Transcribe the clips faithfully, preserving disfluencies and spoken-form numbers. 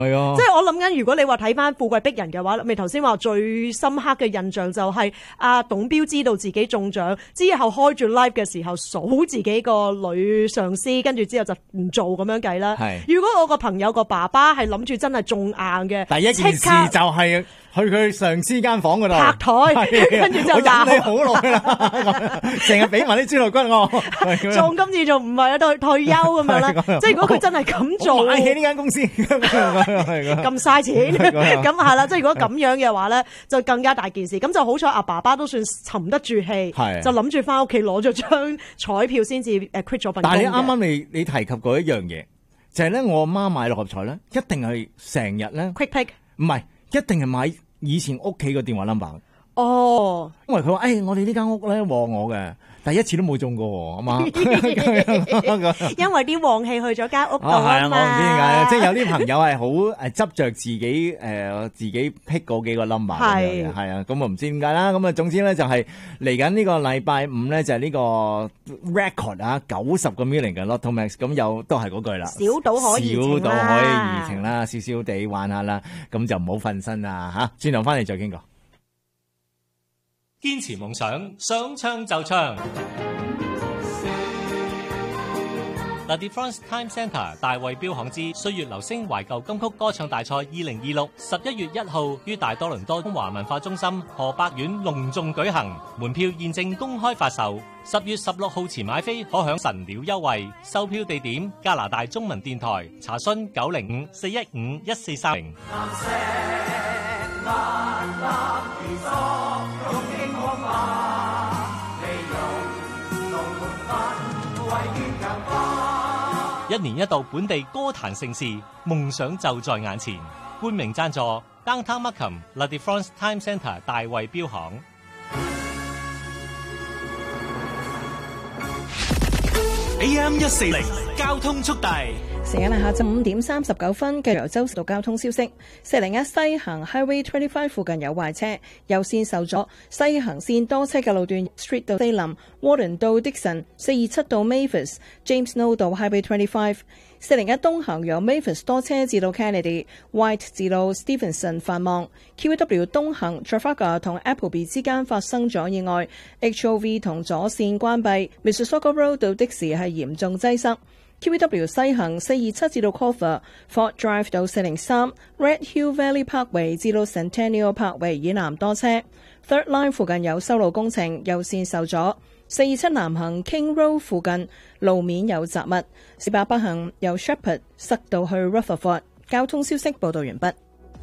係啊， 即係我諗緊，如果你話睇翻富貴逼人嘅話，咪頭先話最深刻嘅印象就係阿董彪知道自己中獎之後開住 live 嘅時候數自己個女上司，跟住之後就唔做咁樣計啦。 係如果我個朋友個爸爸係諗住真係中硬嘅， 第一件事就係去佢上司間房嗰度拍台，跟住就鬧你好耐啦，成日俾埋啲豬肋骨我。 仲今次仲唔係喺度退休咁樣啦，即係如果佢真係咁做， 買起呢間公司咁嘥錢，咁係啦。即係如果咁樣嘅話咧，就更加大件事。咁就好彩阿爸爸都算沉得住氣，就諗住翻屋企攞咗張彩票先至誒 quit 咗份工。 但係你啱啱你你提及過一樣嘢，就係咧我媽買六合彩咧，一定係成日咧 quick pick， 唔係一定係買以前屋企個電話 number。 哦， 因為佢話誒，我哋呢間屋咧旺我嘅。第一次都冇中過，阿媽。 因為啲旺氣去咗間屋度啊嘛。係啊，我唔知點解，即係有啲朋友係好誒執着自己誒、呃、自己 pick 嗰幾個 number 嘅，係啊，咁我唔知點解啦。咁啊，總之咧就係嚟緊呢個禮拜五咧就係呢個 record 啊，九十個 million 嘅 Lotto Max， 咁又都係嗰句啦。 小賭可以， 小賭可以怡情啦，少少地玩下啦，咁就唔好瞓身啦嚇。轉頭翻嚟再傾過。 堅持夢想，想唱就唱。The DeFrance Time Centre 大衛標行之歲月留聲懷舊金曲歌唱大賽二零二六，十一月一號於大多倫多中華文化中心河柏苑隆重舉行，門票現正公開發售。十月十六號前買飛可享神鳥優惠，售票地點加拿大中文電台，查詢九零五四一五一四三零。一年一度本地歌壇盛事，夢想就在眼前。冠名贊助 Downtown Markham The DeFrance Time Centre 大衛標行。 A M 一四零交通速遞。 時間係下晝五點三十九分，繼續由周市道交通消息。四零一西行 Highway twenty-five 附近有壞車，右線受阻，西行線多車嘅路段 Street 到 Salem、Warden 到 Dixon、四二七到 Mavis、James Snow 到 Highway twenty-five。四零一東行由 Mavis 多車至到 Kennedy、White 至到 Stevenson 繁忙。Q W 東行 Trafalgar 同 Appleby 之間發生咗意外 ，H O V 同左線關閉 ，Mississauga Road 到的士係嚴重擠塞。Q W 西行四二七至到 Coffer、Fort Drive 到四零三、Red Hill Valley Parkway 至到 Centennial Parkway 以南多車。Third Line 附近有修路工程，右線受阻。四二七南行 King Road 附近路面有雜物。四八北行由 Shepherd 塞到去 Rutherford。交通消息報道完畢。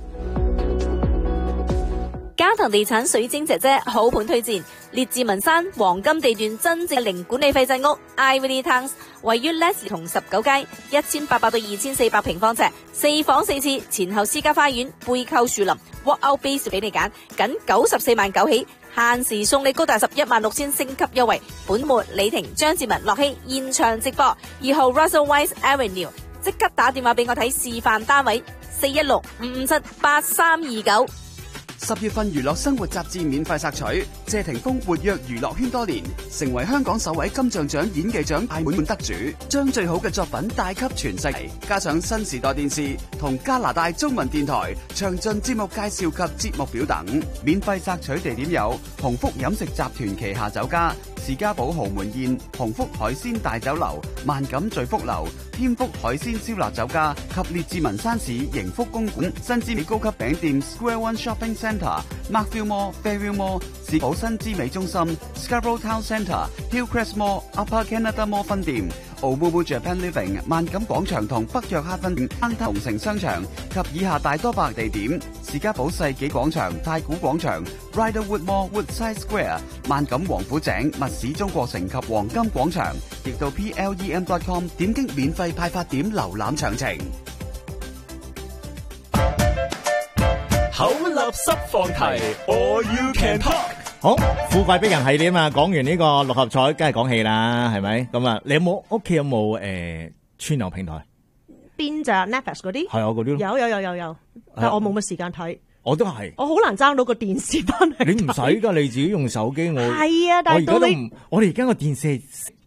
嘉騰地產水晶姐姐好盤推薦，列治文山黃金地段真正零管理費制屋 Ivory Towns， 位於 Leslie 同十九街，一千八百到二千四百平方尺，四房四廁，前後私家花園，背靠樹林 ，walk out base 俾你揀，僅九十四萬九起，限時送你高達十一萬六千升級優惠。本末李婷、張志文、樂希現場直播，二號 Russell Weiss Avenue， 即刻打電話俾我睇示範單位，四一六五五七八三二九。 十月份娛樂生活雜誌免費索取，謝霆鋒活躍娛樂圈多年，成為香港首位金像獎演技獎大滿貫得主，將最好嘅作品帶給全世界。加上新時代電視同加拿大中文電台詳盡節目介紹及節目表等。免費索取地點有鴻福飲食集團旗下酒家、士嘉堡豪門宴、鴻福海鮮大酒樓、萬錦聚福樓、添福海鮮燒臘酒家及列治文山市盈福公館、新之美高級餅店 Square One Shopping Centre、Markville Mall、Fairview Mall、士寶新之美中心、Scarborough Town Centre、Hillcrest Mall、Upper Canada Mall 分店、Omumu Japan Living、萬錦廣場同北約克分店、同城商場及以下大多百地點：士嘉堡世紀廣場、太古廣場、Riderwood Mall、Woodside Square、萬錦王府井、密市中國城及黃金廣場，亦到 P L E M dot com 點擊免費派發點瀏覽詳情。 口立濕放題 ，All You Can Talk。 好，富貴逼人系列啊！講完呢個六合彩，梗係講戲啦，係咪？咁啊，你有冇屋企有冇誒串流平台？ 邊隻 Netflix 嗰啲？ 係啊，嗰啲咯。 有有有有有，但我冇乜時間睇。 我都係， 我好難爭到個電視翻嚟。 你唔使噶，你自己用手機我。 係啊，但係到你， 我哋而家個電視係